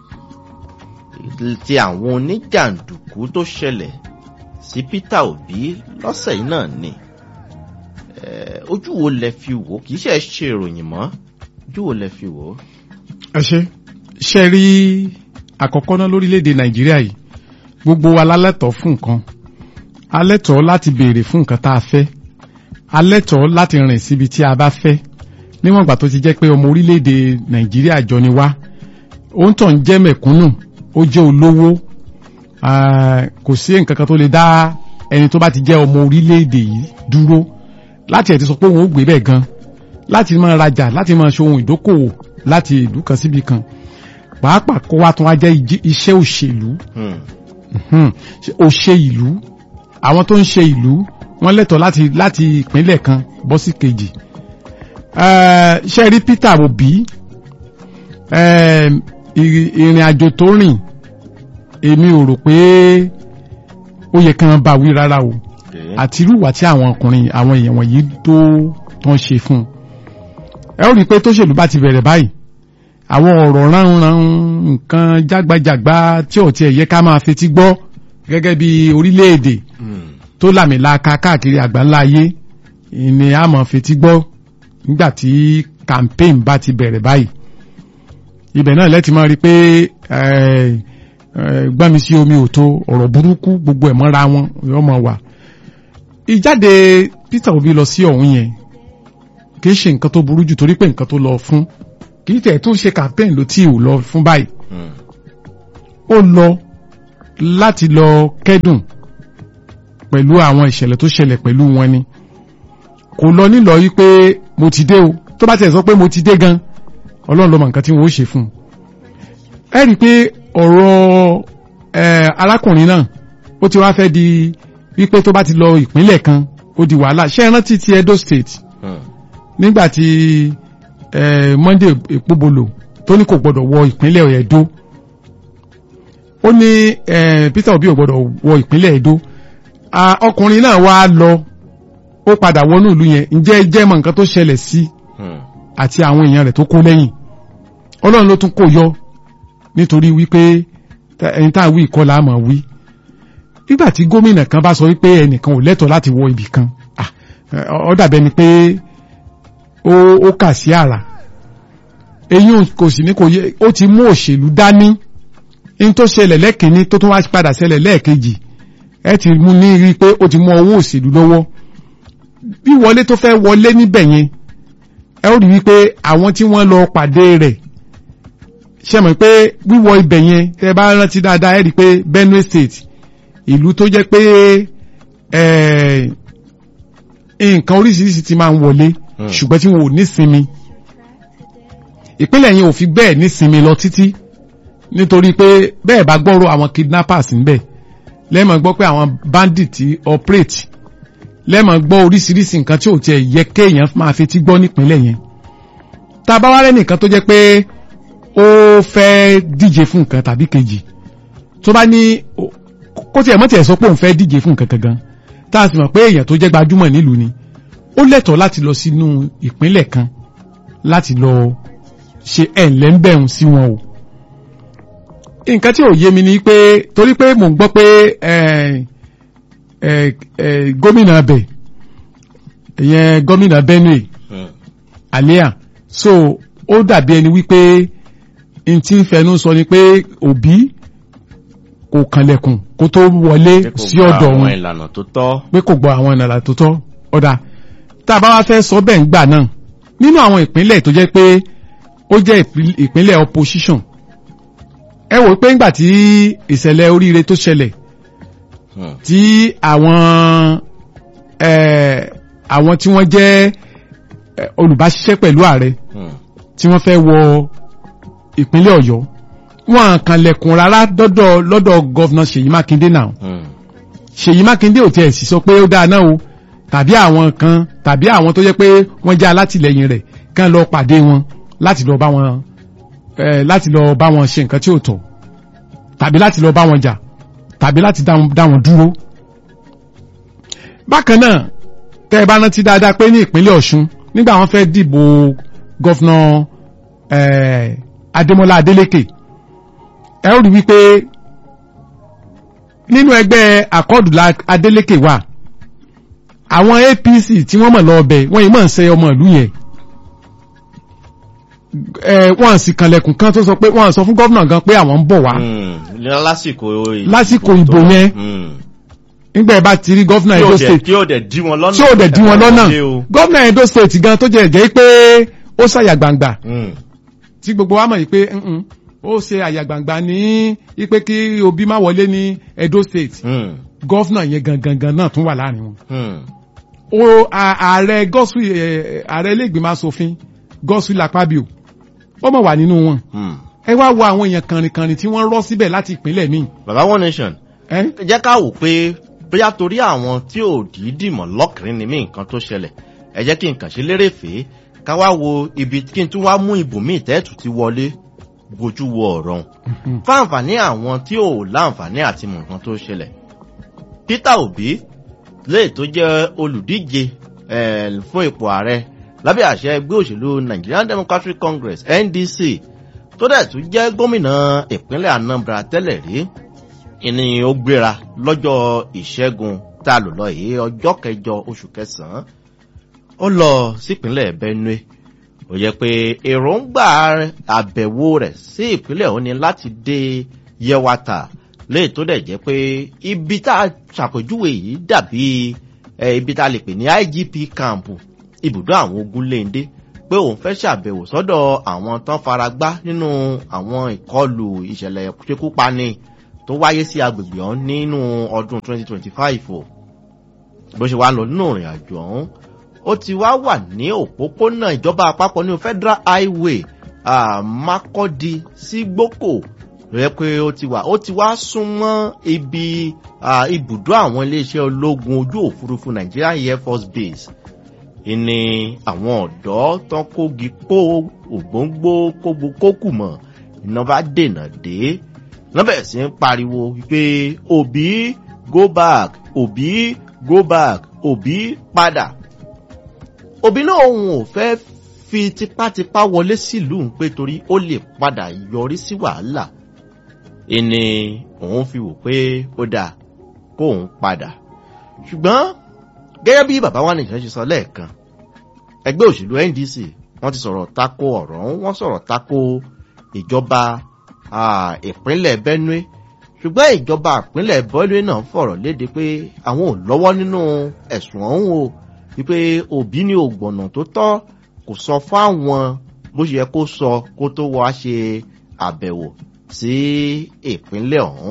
ti àwọn oníjàǹdùkú tó ṣẹlẹ̀ sí Peter Obi lọ́sẹ̀ yìí náà ni. Ojú wo lẹ fi wò kì í ṣe ṣe ìròyìn mọ́, ojú wo lẹ fi wò. Ẹ ṣe ṣe rí àkọ́kọ́ náà lórílẹ̀‐èdè Nàìjíríà yìí gbogbo wa lálẹ́tọ̀ọ́ fún nǹkan, alẹ́tọ̀ọ́ láti béèrè fún nǹkan tá a fẹ́, alẹ́tọ̀ọ́ láti rìn síbi tí a bá fẹ́ níwọ̀n ìgbà tó ti jẹ́ pé ọmọ orílẹ̀‐èdè Nàìjíríà jọ ni wá. Òun tàn jẹ́ mẹ̀kúnnù, ó jẹ́ olówó, kò sí nǹkan kan tó lè dá ẹni tó bá ti jẹ́ ọmọ orílẹ̀‐èdè yìí dúró láti ẹ̀ ti sọ pé òun ó gbé bẹ́ẹ̀ gan, láti máa rajà, láti máa ṣe ohun ìdókòwò láti ìlú kan síbi kan, pàápàá kó wá tún wá jẹ́ iṣẹ́ òṣèlú. Òṣè ìlú, àwọn tó ń ṣe ìlú wọ́n lẹ́tọ̀ọ́ láti láti ìpínlẹ̀ kan bọ́ sí kejì. Ṣé rí Peter Obi ìrìn àjò tó rìn èmi ò rò pé ó yẹ kán bá wí rárá o, àti irúwà tí àwọn ọkùnrin àwọn èèyàn wọ̀nyí tó tó ń ṣe fún un. Ẹ ó rí i pé tóṣèlú bá ti bẹ̀rẹ̀ báyìí àwọn ọ̀rọ̀ ránran nǹkan jágbajàgba tí ò tiẹ̀ yẹ ká máa fetí gbọ́ gẹ́gẹ́ bí orílẹ̀-èdè tó làmìlaka káàkiri àgbáńlá ayé ni a máa fetí gbọ́ nígbà tí campaign bá ti bẹ̀rẹ̀ báyìí. Ibẹ̀ náà lẹ́tì máa rí pé gbọ́nmi sí omi òtó ọ̀rọ̀ burúkú gbogbo ẹ̀ mọ́ra wọn yóò máa wà. Ìjáde Peter Obi lọ sí ọ̀hún yẹn kì í ṣe nǹkan tó burú jù torí pé nǹkan tó lọ fún kì í tẹ̀ tó ṣe campaign ló tí ò lọ fún báyìí. Ó lọ láti lọ kẹ́dùn pẹ̀lú àwọn ìṣẹ̀lẹ̀ tó ṣẹlẹ̀ pẹ̀lú wọn ni. Kò lọ nílọ yí pé mo ti dé o, tó bá tẹ̀ sọ pé mo ti dé gan Ọlọ́run ló mọ nǹkan tí wọ́n ó ṣe fún un. Ẹ rí i pé ọ̀rọ̀ arákùnrin náà ó ti wá fẹ́ di wípé tó bá ti lọ ìpínlẹ̀ kan ó di wàhálà. Ṣé ẹ rántí ti Edo State nígbà tí Monday Ekpobolo tó ní kò gbọdọ̀ wọ ìpínlẹ̀ Edo, ó ní Peter Obi ò gbọdọ̀ wọ ìpínlẹ̀ Edo. Ọkùnrin náà wá lọ, ó padà wọnú ìlú yẹn. Ǹjẹ́ jẹ́ mọ̀ nǹkan tó ṣẹlẹ̀ sí àti àwọn èèyàn rẹ̀ tó kó lẹ́yìn? Ọlọ́run ló tún kó yọ nítorí wípé ẹni tá a wí ìkọlà àmọ́ wí. nígbà tí gómìnà kan bá sọ wípé ẹnìkan ò lẹ́tọ̀ọ́ láti wọ ibì kan ó dàbẹ́ ni pé ó kà sí àrà èyí kò sì ní kò yẹ ó ti mú òṣèlú dání in tó ṣẹlẹ̀ lẹ́kìnní tó tún wá padà ṣẹlẹ̀ lẹ́ẹ̀kejì ẹ ti mú ní rí pé ó ti mú ọwọ́ òṣèlú lọ́wọ́ bí wọlé tó fẹ́ wọlé níbẹ̀ yẹn ẹ ó rí wípé àwọn tí wọ́n lọ pàdé rẹ̀ ṣe mọ̀ pé wíwọ ibẹ̀ yẹn tẹ́ bá rántí dáadáa ẹ rí pé Benue State ìlú tó jẹ́ pé nǹkan oríṣiríṣi ti máa ń wọlé ṣùgbọ́n tí wọn ò ní sinmi ìpínlẹ̀ yẹn ò fi bẹ́ẹ̀ ní sinmi lọ títí nítorí pé bẹ́ẹ̀ bá gbọ́rọ̀ àwọn kidnappers ńbẹ̀ lẹ́mọ̀ gbọ́ pé àwọn bandits operate lẹ́mọ̀ gbọ́ oríṣiríṣi nǹkan tí ò tiẹ̀ yẹ kéèyàn máa fetí gbọ́ nípínlẹ̀ yẹn tá a bá wá rẹ́ nìkan tó jẹ́ pé ó fẹ́ díje fún nǹkan tàbí kejì tó bá ní kó tiẹ̀ mọ́ tiẹ̀ sọ pé òun fẹ́ díje fún nǹkan kankan tá a sì mọ̀ pé èèyàn tó jẹ́ gbajúmọ̀ nílùú ni ó lẹ́tọ̀ọ́ láti lọ sínú ìpínlẹ̀ kan láti lọ ṣe ẹ̀ńlẹ́ńbẹ̀hùn sí wọn o nǹkan tí ò yé mi ni pé torí pé mò ń gbọ́ pé gómìnà abẹ ìyẹn gómìnà Benue Alia so ó dàbí ẹni wípé n tí ń fẹnu sọ ni pé Obi kò kànlẹ̀kùn kó tó wọlé sí ọ̀dọ̀ wọn pé kò gbọ́ àwọn ìlànà tó tọ́ ọ̀dà tá a bá wá fẹ́ sọ bẹ́ẹ̀ ń gbà náà nínú àwọn ìpínlẹ̀ tó jẹ́ pé ó jẹ́ ìpínlẹ̀ opposition ẹ wò pé ńgbà tí ìṣẹ̀lẹ̀ oríire tó ṣẹlẹ̀ tí àwọn àwọn tí wọ́n jẹ́ olùbáṣiṣẹ́ pẹ̀lú ààrẹ tí wọ́n fẹ́ wọ ìpínlẹ̀ Ọ̀yọ́ wọn kànlẹ̀kùn rárá dọ́dọ̀ lọ́dọ̀ gọ́vnà Ṣèyí Mákindé náà Ṣèyí Mákindé ò tiẹ̀ sì sọ pé ó dáa náà o tàbí àwọn kan tàbí àwọn tó jẹ́ pé wọ́n jẹ́ alátìlẹyìn rẹ̀ kàn lọ pàdé wọn láti lọ bá wọn láti lọ bá wọn ṣe nǹkan tí ò tọ́ tàbí láti lọ bá wọn jà tàbí láti dá wọn dúró. bákan náà tẹ́ ẹ bá rántí dáadáa pé ní ìpínlẹ̀ Ọ̀ṣun nígbà wọ́n fẹ́ dìbò gọ́fúnà Adémọ́lá Adélékè ẹ ó rí wípé nínú ẹgbẹ́ àkọọ́dù Adélékè wà àwọn A P C tí wọ́n mọ̀ lọ ọbẹ̀ wọ́n yìí mọ̀ ń ṣe ọmọ ìlú yẹn wọ́n sì kànlẹ̀kùn kan tó sọ pé wọ́n sọ fún gọ́vnà gan pé àwọn ń bọ̀ wá lásìkò ìbò yẹn nígbà ẹ bá ti rí gọ́vnà Edo State tí ó dẹ̀ dí wọn lọ́nà gọ́vnà Edo State gan tó jẹ́ jẹ́ pé ó ṣàyà gbangba tí gbogbo wa mọ̀ yìí pé ó ṣe àyà gbangba ní ipe kí Obi má wọlé ní Edo State gọ́vnà yẹn gangan gan náà tún wà láàrin wọn o ààrẹ gọ́sù ààrẹ ilé ìgbìmọ̀ asòfin Godswill Akpabio ó mọ̀ wà nínú wọn ẹ wá wo àwọn èèyàn kànrìnkànrìn tí wọ́n rọ́ síbẹ̀ láti ìpínlẹ̀ míì. baba One Nation jẹ́ ká wò pé bóyá torí àwọn tí ò dídì mọ̀ lọ́kùnrin ní mí nǹkan tó ṣẹlẹ̀ ẹ jẹ́ kí n kàn ṣe lérèfé ká wá wo ibi kí n tún wá mú ibòmíì tẹ́ẹ̀tù ti wọlé bójú wo ọ̀rọ̀ fáǹfààní àwọn tí ò láǹfààní àti mọ̀ nǹkan tó ṣẹlẹ̀ Peter Obi lè tó jẹ́ olùdíje fún ipò ààrẹ lábẹ́ àṣẹ ẹgbẹ́ òṣèlú Nigerian Democratic Congress N D C tó dẹ̀ tún jẹ́ gómìnà ìpínlẹ̀ Anambra tẹ́lẹ̀ rí ìní ó gbéra lọ́jọ́ ìṣẹ́gun tá a lò lọ yìí ọjọ́ kẹjọ oṣù kẹsàn-án ó lọ sípínlẹ̀ Benue ó yẹ pé èròǹgbà àbẹ̀wò rẹ̀ sí ìpínlẹ̀ òun ni láti dé Yewata léè tó dẹ̀ jẹ́ pé ibi tá a ṣàpèjúwe yìí dàbí ibi tá a lè pè ní I G P camp ibùdó àwọn ogunléndé pé òun fẹ́ ṣàbẹ̀wò sọ́dọ̀ àwọn tán faragbá nínú àwọn ìkọlù ìṣẹ̀lẹ̀ ìṣekúpani tó wáyé sí agbègbè ọ̀hún nínú ọdún twenty twenty-five o bó ṣe wá lọ nínú ìrìn àjò ọ̀hún ó ti wá wà ní òpópónà ìjọba àpapọ̀ ní Federal Highway Makurdi sí Gboko rẹ pé ó ti wà ó ti wá súnmọ́ ibi ibùdó àwọn iléeṣẹ́ ológun ojú òfurufú Nigerian Air Force Base ìní àwọn ọ̀dọ́ tán kógi kó ògbóngbó kókù mọ̀ iná bá dènà dé lọ́bẹ̀ sí ń pariwo wípé Obi go back Obi go back Obi padà Obi náà òun ò fẹ́ fi tipátipá wọlé sílùú ń pé torí ó lè padà yọrí sí wàhálà ìní òun fi wò pé ó dáa kóun padà ṣùgbọ́n gẹ́gẹ́ bí bàbá wa nìkan ṣe sọ lẹ́ẹ̀kan ẹgbẹ́ òṣèlú N D C wọ́n ti sọ̀rọ̀ tako ọ̀rọ̀ ọ̀hún wọ́n sọ̀rọ̀ tako ìjọba ìpínlẹ̀ Benue ṣùgbọ́n ìjọba ìpínlẹ̀ Benue náà fọ̀rọ̀ léde pé àwọn ò lọ́wọ́ nínú ẹ̀sùn ọ̀hún o wípé Obi ní ògbọ̀nà tó tọ́ kò sọ fáwọn bó ṣe yẹ kó sọ kó tó wá ṣe àbẹ̀wò sí ìpínlẹ̀ ọ̀hún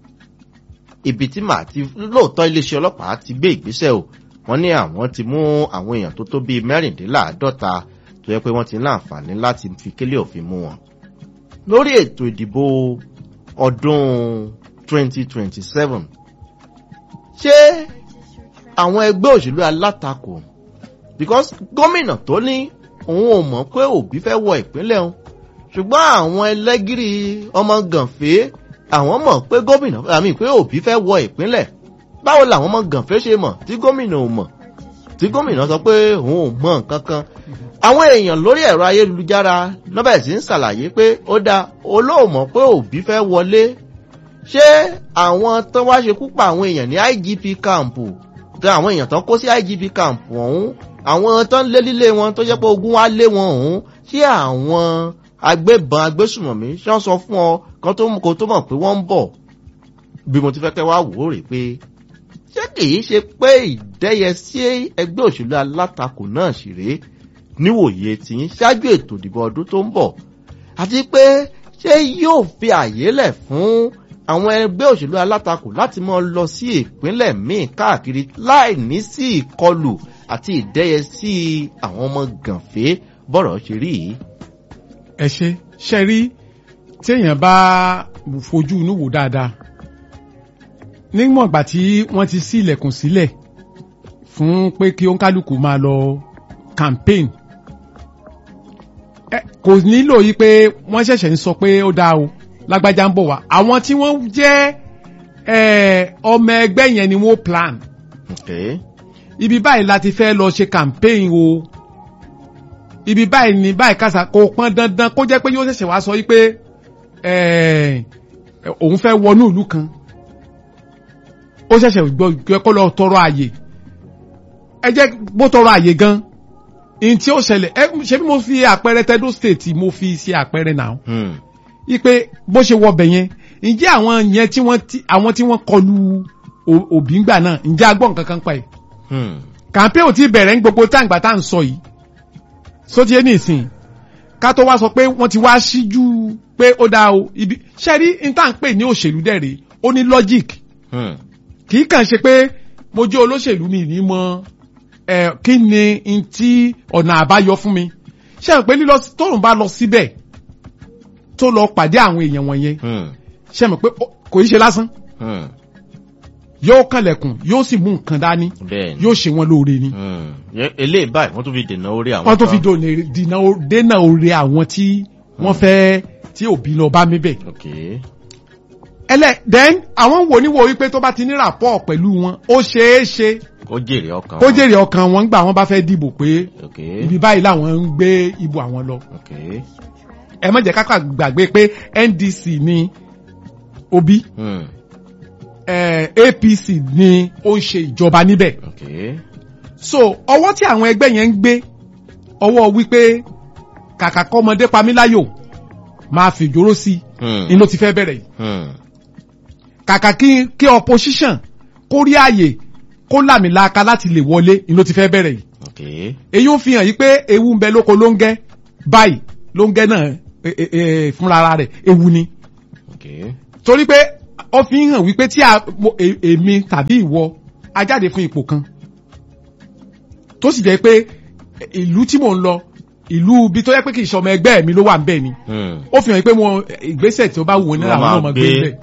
ibi tí màá ti lóòótọ́ iléeṣẹ́ ọlọ́pàá ti gbé ìgbésẹ̀ o wọ́n ní àwọn ti mú àwọn èèyàn tó tó bíi mẹ́rìndínláàádọ́ta tó yẹ pé wọ́n ti ní àǹfààní láti fi kélé òfin mú wọn. lórí ètò ìdìbò ọdún twenty twenty-seven ṣé àwọn ẹgbẹ́ òṣèlú alátakò because gómìnà tó ní òun ò mọ̀ pé Obi fẹ́ wọ ìpínlẹ̀ òun ṣùgbọ́n àwọn ẹlẹ́gìrì ọmọ gànfẹ́ àwọn mọ̀ pé gómìnà àmì pé Obi fẹ́ wọ ìpínlẹ̀ báwo làwọn ọmọ gànfẹ́ ṣe mọ̀ tí gómìnà ò mọ̀ tí gómìnà sọ pé òun ò mọ̀ nǹkan kan àwọn èèyàn lórí ẹ̀rọ ayélujára lọ́bẹ̀ sí ń ṣàlàyé pé ó dá olóòmọ̀ pé Obi fẹ́ wọlé ṣé àwọn tó wá ṣekú pa àwọn èèyàn ní I G P camp tó àwọn èèyàn tó kó sí I G P camp ọ̀hún àwọn tó ń lé lílé wọn tó jẹ́ pé ogun wá lé wọn ọ̀hún ṣé àwọn agbébọn agbésùmọ̀mí ṣé wọ́n sọ fún ọ kan tó kó tó mọ̀ pé wọ́n ń bọ̀ bí mo ti fẹ́ kẹ́ wá wò ó rè pé ṣé kìí ṣe pé ìdẹ́yẹ sí ẹgbẹ́ òṣèlú alátakò náà sì rèé níwòye tí ń ṣáájú ètò ìdìbò ọdún tó ń bọ̀ àti pé ṣé yóò fi àyè lẹ̀ fún àwọn ẹgbẹ́ òṣèlú alátakò láti máa lọ sí ìpínlẹ̀ míì káàkiri láì ní sí ìkọlù àti ìdẹ́yẹ sí àwọn ọmọ gànfẹ́ bọ́rọ̀ ṣe rí yìí. ẹ ṣe ṣe rí téèyàn bá fojú inú wò dáadáa nígbà ìgbà tí wọ́n ti ṣí ilẹ̀kùn sílẹ̀ fún pé kí oníkálukú máa lọ campaign kò nílò yìí pé wọ́n ṣẹ̀ṣẹ̀ ń sọ pé ó dáa o lágbájá ń bọ̀ wá àwọn tí wọ́n jẹ́ ọmọ ẹgbẹ́ yẹn ni wọ́n plan okay. ibi báyìí láti fẹ́ lọ ṣe campaign o ibi báyìí ní báyìí kásá kò pọn dandan kó jẹ́ pé yóò ṣẹ̀ṣẹ̀ wá sọ yìí pé òun fẹ́ wọnú ìlú kan ó ṣẹ̀ṣẹ̀ gbọ́ kó lọ tọrọ àyè ẹ jẹ́ bó tọrọ àyè gan in tí ó ṣẹlẹ̀ ẹ ṣe bí mo fi àpẹẹrẹ Tedo State mo fi ṣe àpẹẹrẹ náà ipe bó ṣe wọbẹ̀ yẹn ǹjẹ́ àwọn yẹn tí wọ́n ti àwọn tí wọ́n kọlu Obi ńgbà náà ǹjẹ́ agbọ́n nǹkan kan pa ẹ̀ campaign ò ti bẹ̀rẹ̀ ní gbogbo táǹgbà tá à ń sọ yìí sóti ẹni ìsìn ká tó wá sọ pé wọ́n ti wá síjú pé ó dáa o ibi ṣe rí n tá à ń pè ní òṣèlú dẹ̀rẹ̀ ó ní logic kì í kàn ṣe pé mo jẹ́ olóṣèlú mi ní mọ ẹ kí ni n tí ọ̀nà àbáyọ fún mi ṣe hàn pé lílọ tóun bá lọ síbẹ̀ tó lọ pàdé àwọn èèyàn wọ̀nyẹn ṣe mọ̀ pé kò í ṣe lásán yóò kànlẹ̀kùn yóò sì mú nǹkan dání yóò ṣe wọn lóore ni. eléyìí báyìí wọ́n tún fi dènà orí àwọn. wọ́n tún fi dènà orí àwọn tí wọ́n fẹ́ tí Obi lọ bá mi bẹ̀. ẹlẹ́ then àwọn wò ní wo wípé tó bá ti ní rapport pẹ̀lú wọn ó ṣeé ṣe kó jèrè ọkàn wọn kó jèrè ọkàn wọn gbà wọn bá fẹ́ dìbò pé ibi báyìí làwọn ń gbé ìbò àwọn lọ. ẹ má jẹ́ ká gbàgbé pé N D C ni Obi. Hmm. Eh, A P C ni ó ń ṣe ìjọba níbẹ̀. Okay. So ọwọ́ tí àwọn ẹgbẹ́ yẹn ń gbé ọwọ́ wípé kàkà kọ́mọdé pamíláyò máa fi ìjóró sí i ló ti fẹ́ bẹ̀rẹ̀ yìí. Kàkà kí kí opposition kó rí àyè kó làmìlaka láti lè wọlé ló ti fẹ́ bẹ̀rẹ̀ yìí. Okay. Èyí ń fi hàn yí pé ewu ń bẹ lóko lóńgẹ́ báyìí lóńgẹ́ náà fúnra rẹ̀ ewu ni. Okay. Torí pé ó fi hàn wípé tí èmi tàbí ìwọ a jáde fún ipò kan tó sì jẹ́ pé ìlú tí mò ń lọ ìlú bí tó yẹ pé kì í ṣọmọ ẹgbẹ́ mi ló wà ń bẹ̀ ni ó fi hàn pé mo ìgbésẹ̀ tí ó bá wù ní àwọn ọmọ gbé bẹ̀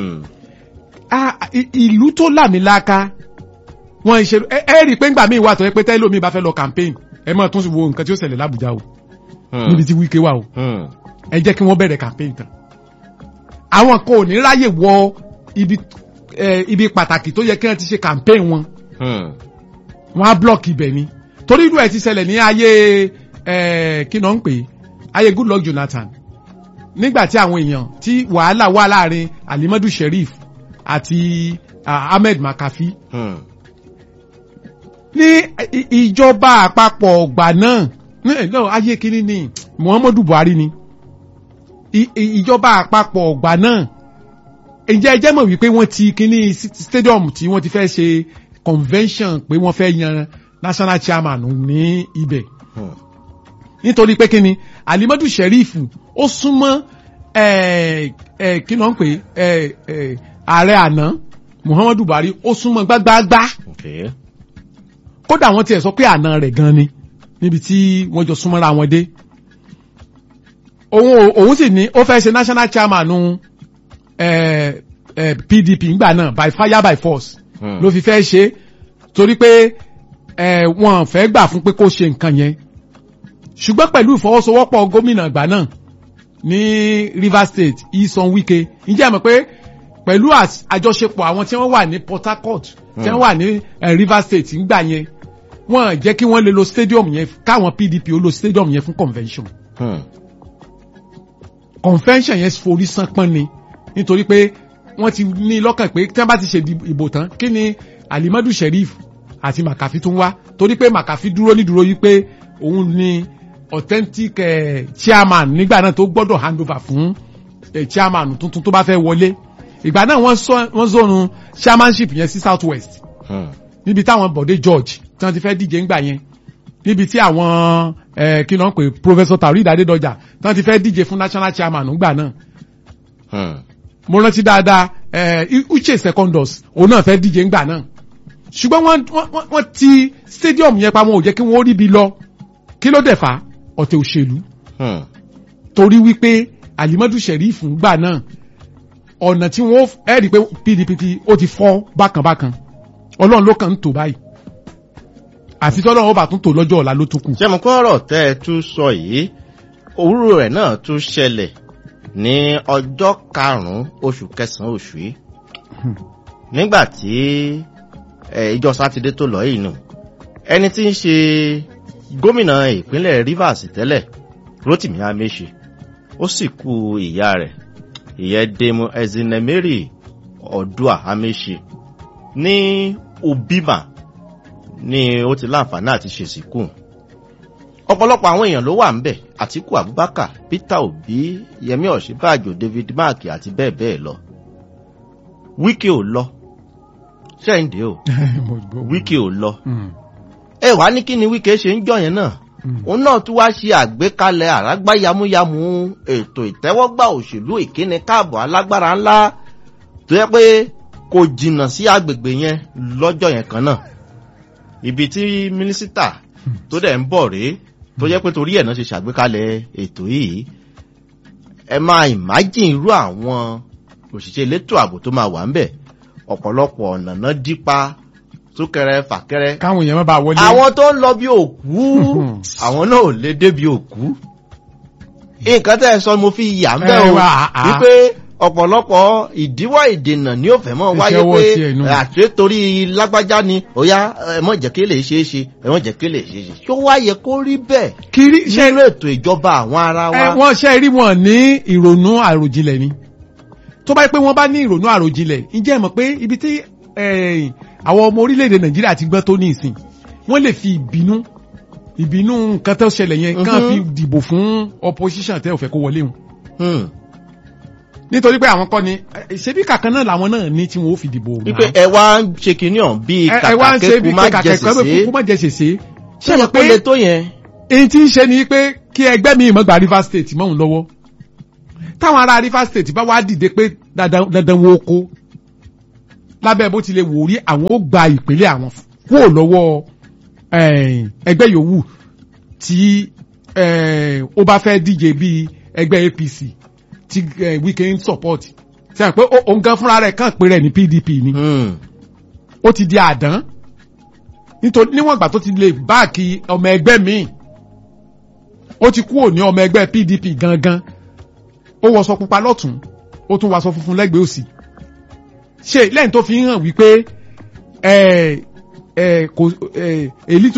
ìlú tó làmìlaka wọn ṣe ẹ rí i pé ńgbà míì wà tó yẹ pé tẹ́lẹ̀ omi bá fẹ́ lọ campaign ẹ máa tún wo nǹkan tí ó ṣẹlẹ̀ l'Ábùjá o níbi tí Wike wà o ẹ jẹ́ kí wọ́n bẹ̀rẹ̀ campaign tán àwọn kan ò ní ráyè wọ ibi eh, ibi pàtàkì tó yẹ kí wọ́n ti ṣe campaign wọn wọ́n á block ibẹ̀ ni torí irú ẹ̀ ti ṣẹlẹ̀ ní ayé kí náà ń pè ayé Goodluck Jonathan nígbà tí àwọn èèyàn tí wàhálà wà láàrin Alimadu Sheriff àti uh, Ahmed Makafi. Hmm. Ní ìjọba àpapọ̀ ọgbà náà náà ayé kínní ni Muhammadu Buhari ni ìjọba àpapọ̀ ọgbà náà ǹjẹ́ ẹ jẹ́ mọ̀ wípé wọ́n ti kínní stadium tí wọ́n ti fẹ́ ṣe convention pé wọ́n fẹ́ yan national chairman ní ibẹ̀ nítorí pé kínní Alimadu Sheriff ó súnmọ́ kí ló ń pè ààrẹ àná Muhammadu Buhari ó súnmọ́ gbágbáágbá. Okay. Kódà wọ́n tiẹ̀ sọ pé àna rẹ̀ gan ni níbi tí wọ́n jọ súnmọ́ra wọn dé. Òun òun sì ní ó fẹ́ ṣe national chairman eh, eh, P D P ńgbà náà by fire by force hmm. ló fi fẹ́ ṣe torí pé eh, wọ́n fẹ́ gbà fún pé kó ṣe nǹkan yẹn. Ṣùgbọ́n pẹ̀lú ìfọwọ́sowọ́pọ̀ gómìnà ìgbà náà ní Rivers State Nyesom Wike ǹjẹ́ àmọ́ pé pẹ̀lú àjọṣepọ̀ àwọn tí wọ́n wà ní Port Harcourt tí wọ́n wà ní Rivers State ńgbà yẹn wọ́n jẹ́ kí wọ́n lè lo stadium yẹn káwọn P D P ó lo stadium yẹn fún convention. Hmm. Convention yẹn forí sánpọ́n ni nítorí pé wọ́n ti ní lọ́kàn pé tí wọ́n bá ti ṣe ìbò tán kí ni Alimadu Sheriff àti Makafi tún wá torí pé Makafi dúró ní dúró yìí pé òun ni authentic eh, chairman nígbà náà tó gbọ́dọ̀ hand over fún eh, chairman tuntun tó bá fẹ́ wọlé ìgbà náà wọ́n sọ wọ́n zonu chairmanship yẹn sí South West. Hmm. Níbi táwọn Bọ̀dé George tí wọ́n ti fẹ́ díje ńgbà yẹn níbi tí àwọn eh, kí ló ń pè Professor Taoreed Adédọjà tí wọ́n ti fẹ́ díje fún national chairman ńgbà náà. Hmm. Mo rántí dáadáa eh, Uche Secondus òun náà fẹ́ díje ńgbà náà ṣùgbọ́n wọ́n wọ́n wọ́n ti stadium yẹn pa wọn ò jẹ́ kí wọ́n rí bi lọ kí ló dẹ̀ fà ọ̀tẹ̀ òṣèlú. Hmm. Torí wípé Alimadu Sheriff ńgbà náà ọ̀nà tí wọ́n ẹ̀ rí pé P D P ó ti fọ́ bákanbákan Ọlọ́run ló kàn ń tò báyìí àfi tọ́lọ́run ó bá tún tò lọ́jọ́ ọ̀la ló tún kù. ṣé mo kọ́ ọ̀rọ̀ tẹ́ ẹ tún sọ yìí òwúrò rẹ̀ náà tún ṣẹlẹ̀ ní ọjọ́ karùn-ún oṣù kẹsàn-án oṣù yìí nígbà tí ìjọ sátidé tó lọ yìí nù ẹni tí ń ṣe gómìnà ìpínlẹ̀ Rivers tẹ́lẹ̀ Rotimi Amaechi ó sì kú ìyá rẹ̀ ìyẹn Dame Ezinnemeri Odua Amaechi ní Obima ní ó ti láǹfààní àti ṣèsìnkú ọ̀pọ̀lọpọ̀ àwọn èèyàn ló wà ń bẹ̀ Àtíkù Abubakar Peter Obi Yẹmí Ọ̀ṣínbàjò David Mark àti bẹ́ẹ̀ bẹ́ẹ̀ lọ Wike ò lọ ṣẹ́ǹdé o Wike ò lọ ẹ wá ní kí ni Wike ṣe ń jọ yẹn náà òun náà tún wá ṣe àgbékalẹ̀ àrágbá yamuyamu ètò ìtẹ́wọ́gbà òṣèlú ìkíni káàbọ̀ alágbára ńlá tó yẹ pé kò jìnnà sí agbègbè yẹn lọ́jọ́ yẹn kan náà ibi tí mínísítà tó dẹ̀ ń bọ̀ rèé tó yẹ pé torí ẹ̀ náà ṣe ṣàgbékalẹ̀ ètò yìí ẹ máa imagine irú àwọn òṣìṣẹ́ elétò ààbò tó máa wà ń bẹ̀ ọ̀pọ̀lọpọ̀ ọ̀nà náà dípa súnkẹrẹ fàkẹrẹ káwọn èèyàn má bàa wọlé àwọn tó ń lọ bí òkú àwọn náà ò lè dé bí òkú nǹkan tẹ́ ẹ sọ mo fi yà ń bẹ́ o wípé ọ̀pọ̀lọpọ̀ ìdíwọ́ ìdènà ní ó fẹ́ mọ́ wáyé pé àṣẹ torí lágbájá ni óyá ẹ mọ́ jẹ́ kí lè ṣeé ṣe ẹ mọ́ jẹ́ kí lè ṣeé ṣe ṣó wáyé kó rí bẹ́ẹ̀ kiri nínú ètò ìjọba àwọn ara wa. ẹ wọ́n ṣe rí wọn ní ìrònú àròjinlẹ̀ ni tó bá yẹ pé wọ́n bá ní ìrònú àròjinlẹ̀ ǹjẹ́ ẹ mọ̀ pé ibi tí àwọn ọmọ orílẹ̀-èdè Nàìjíríà ti gbọ́ tó ní ìsìn wọ́n lè fi ìbínú ìbínú nǹkan tó ṣẹlẹ̀ yẹn kàn fi dìbò fún opposition tẹ́ ò fẹ́ kó wọlé wọn. Nítorí pé àwọn kọ́ ni ṣebí kàkan náà làwọn náà ní tí wọ́n ó fi dìbò. wípé ẹ wá ń ṣe kìíní ọ̀hún bíi kàkàkẹ́kù má jẹ ṣèṣe ṣé mo pé lè tó yẹn. èyí tí ń ṣe ni pé kí ẹgbẹ́ mi ìmọ̀ gba Rivers State mọ́ òun lọ́wọ́ táwọn ará Rivers State bá wá dìde pé dandan wo oko lábẹ́ bó ti lè wò rí àwọn ó gba ìpínlẹ̀ àwọn kúrò lọ́wọ́ ẹgbẹ́ yòówù tí ó bá fẹ́ díje bíi ẹgbẹ́ A P C tí Wike ń support ṣe pé òun gan fúnra rẹ̀ kàn pé rẹ̀ ní P D P ni ó ti di àdán nítorí níwọ̀n ìgbà tó ti lè báàkì ọmọ ẹgbẹ́ míì ó ti kúrò ní ọmọ ẹgbẹ́ P D P gangan ó wọṣọ pupa lọ́tún ó tún wọṣọ funfun lẹ́gbẹ̀ẹ́ òsì ṣe lẹ́yìn tó fi hàn wípé ẹ̀ ẹ̀ kò ẹ̀ èlí